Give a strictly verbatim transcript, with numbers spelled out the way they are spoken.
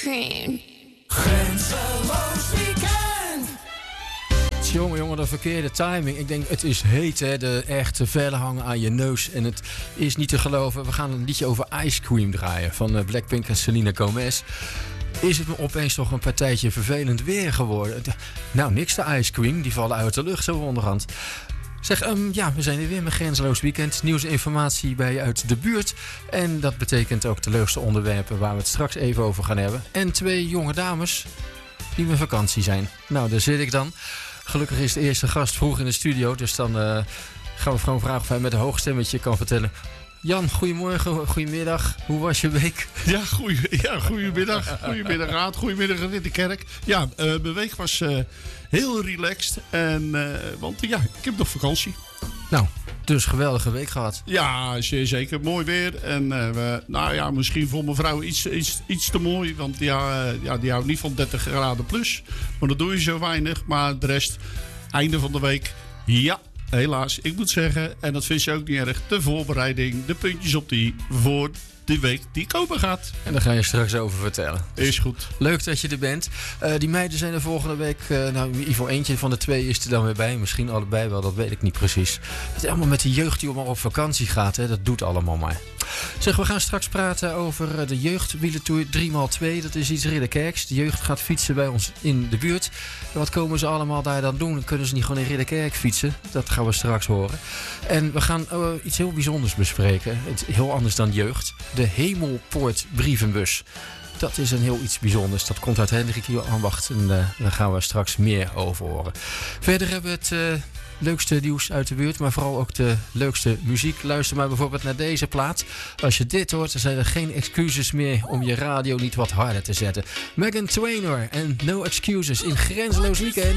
cream. Grenzeloos weekend. Jongen, jongen, de verkeerde timing. Ik denk, het is heet, hè. De echte vellen hangen aan je neus. En het is niet te geloven. We gaan een liedje over Ice Cream draaien. Van Blackpink en Selena Gomez. Is het me opeens toch een partijtje vervelend weer geworden? Nou, niks de Ice Cream. Die vallen uit de lucht zo onderhand. Zeg, um, ja, we zijn er weer met Grenzeloos Weekend. Nieuws en informatie bij je uit de buurt. En dat betekent ook de leukste onderwerpen waar we het straks even over gaan hebben. En twee jonge dames die met vakantie zijn. Nou, daar zit ik dan. Gelukkig is de eerste gast vroeg in de studio. Dus dan uh, gaan we gewoon vragen of hij met een hoog stemmetje kan vertellen. Jan, goedemorgen, goedemiddag. Hoe was je week? Ja, goeie, ja goedemiddag. Goedemiddag, Raad. Goedemiddag in de kerk. Ja, uh, mijn week was uh, heel relaxed. En, uh, want ja, ik heb nog vakantie. Nou, dus geweldige week gehad. Ja, zeer zeker. Mooi weer. En uh, we, nou ja, misschien voor mijn vrouw iets, iets, iets te mooi. Want ja, uh, ja, die houdt niet van dertig graden plus. Maar dat doe je zo weinig. Maar de rest, einde van de week, ja. Helaas, ik moet zeggen, en dat vind je ook niet erg, de voorbereiding, de puntjes op die voor de week die komen gaat. En daar ga je straks over vertellen. Dus is goed. Leuk dat je er bent. Uh, die meiden zijn er volgende week, uh, nou in ieder geval eentje van de twee is er dan weer bij. Misschien allebei wel, dat weet ik niet precies. Het is allemaal met de jeugd die allemaal op vakantie gaat, hè? Dat doet allemaal maar. Zeg, we gaan straks praten over de jeugdwielertour drie maal twee. Dat is iets Ridderkerks. De jeugd gaat fietsen bij ons in de buurt. En wat komen ze allemaal daar dan doen? Dan kunnen ze niet gewoon in Ridderkerk fietsen. Dat gaan we straks horen. En we gaan uh, iets heel bijzonders bespreken. Het is heel anders dan jeugd. De Hemelpoort brievenbus. Dat is een heel iets bijzonders. Dat komt uit Hendrik Ambacht. En uh, daar gaan we straks meer over horen. Verder hebben we het uh, leukste nieuws uit de buurt. Maar vooral ook de leukste muziek. Luister maar bijvoorbeeld naar deze plaat. Als je dit hoort, dan zijn er geen excuses meer om je radio niet wat harder te zetten. Meghan Trainor en No Excuses in Grenzeloos Weekend.